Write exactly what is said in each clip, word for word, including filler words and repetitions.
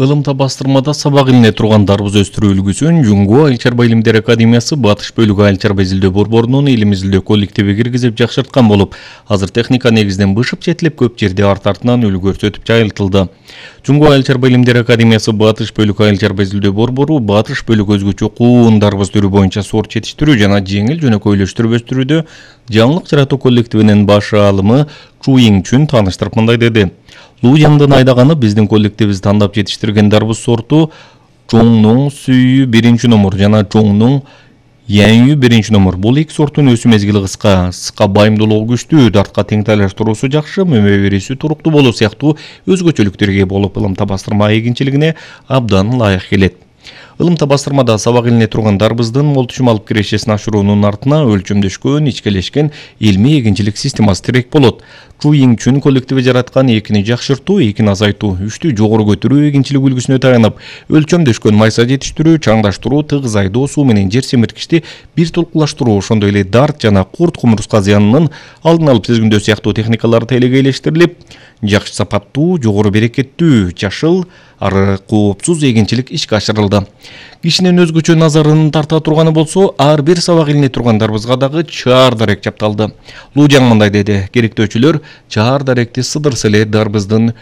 Ылымта бастырмада сабак илине турган дарбыз өстүрүү үлгүсүн Жуңгу Айыл чарба илимдер академиясы Батыш бөлүгү Айыл чарба изилдөө борборунун илим изилдөө коллективи киргизип жакшырткан болуп, азыр техника негизден бышып четилип көп жерде арт артынан үлгү көрсөтүп жайылтылды. Жуңгу Айыл чарба илимдер академиясы Батыш бөлүгү Айыл чарба изилдөө борбору Батыш бөлүгү өзгөчө куун дарбыз түрү боюнча сорт жетиштирүү жана жеңил жөнөкөйлөштүрүп өстүрүүдө жаңылык жаратуу коллективинин баш аалымы Чу Иңчүн тааныштырып мындай деди. Луяңдын айдаганы биздин коллективибиз тандап жетиштирген дарбыз сорту Чоңнуң сүйү биринчи номер жана Чоңнуң Яңю биринчи номер. Бул эки сорттун өсүү мезгили кыска, кыска байымдуулугу күчтүү, дартка тең тайлаштыруусу жакшы, мөмө берүүсү туруктуу болуу сыяктуу өзгөчөлүктөргө болуп, ылымта бастырма эгинчилигине абдан ылайык келет. Ылымта бастырмада сабак илине турган дарбыздын молтучум алып кирешесин ашыруунун артына өлчөмдөшкөн, ичкелешкен илмий эгинчилик системасы тирек болот. Чу Иңчүн коллективи жараткан экини жакшыртуу, экини азайтуу, үчтү жогору көтөрүү эгинчилик үлгүсүнө таянып, өлчөмдөшкөн майса жетиштирүү, чаңдаштыруу, тыгыз айдоо, суу менен жер семирткичти бир толкулаштыруу, ошондой эле дарт жана курт кумурска зыянынын алдын алып тизгиндөө сыяктуу техникалар телегейлештирилип, жакшы сапаттуу, жогору берекеттүү, жашыл, ары коопсуз эгинчилик ишке ашырылды. Кишинин өзгөчө назарын тарта турганы болсо, ар бир сабак илине турган дарбызга дагы чаар дарек чапталды. Лужаң мындай деди: керектөөчүлөр чаар даректи сыдырса эле дарбыздын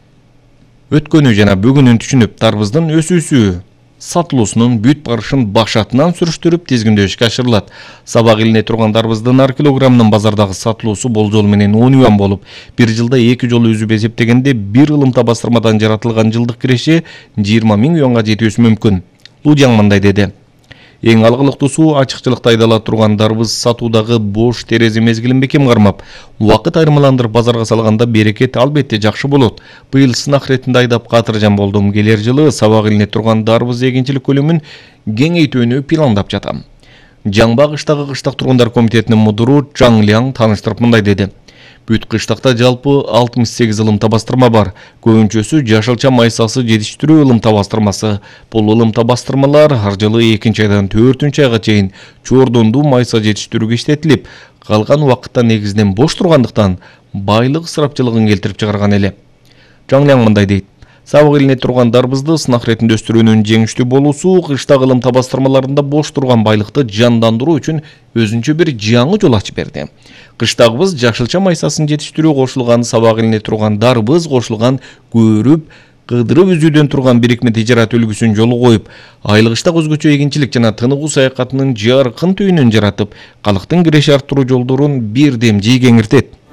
өткөнү жана бүгүнүн түшүнүп, дарбыздын өсүүсү, сатылуусунун бүт барышын башатынан сүрүштүрүп тизгиндөө ишке ашырылат. Сабак илине турган дарбыздын ар килограммынын базардагы сатылуусу болжол менен он юан болуп, бир жылда эки жолу үзүп эсептегенде бир ылымта бастырмадан жаратылган жылдык киреше жыйырма миң юанга жетүүсү мүмкүн. Лужаң мындай деди: эң алгылыктуусу ачыкчылыкта айдала турган дарбыз сатуудагы бош терезе мезгилин бекем кармап, убакыт айырмаландырып базарга салганда берекет албетте жакшы болот. Быйыл сынак иретинде айдап катыржан болдум. Келер жылы сабак илине турган дарбыз эгинчилик көлөмүн кеңейтүүнү пландап жатам. Жаңба кыштагы кыштак тургундар комитетинин мудуру Жаңляң тааныштырып мындай деди: бүт кыштакта жалпы алтымыш сегиз ылымта бастырма бар. Көбүнчөсү жашылча майсасы жетиштирүү ылымта бастырмасы. Бул ылымта бастырмалар ар жылы экинчи айдан төртүнчү айга чейин чордондуу майса жетиштирүүгө иштетилип, калган убакытта негизинен бош тургандыктан байлык ысырапчылыгын келтирип чыгарган эле. Жаңляң мындай дейт: сабак илине турган дарбызды сынак иретинде өстүрүүнүн жеңиштүү болуусу кыштагы ылымта бастырмаларында бош турган байлыкты жандандыруу үчүн өзүнчө бир жаңы жол ачып берди. Кыштагыбыз жашылча майсасын жетиштирүү кошулган, сабак илине турган дарбыз кошулган, көрүп, кыдырып үзүүдөн турган бирикме тижарат үлгүсүн жолу коюп, айылгыштак өзгөчө эгинчилик жана тыныгуу саякатынын жаркын түйүнүн жаратып, калктын киреше арттыруу жолдорун бирдем жий кеңиртет.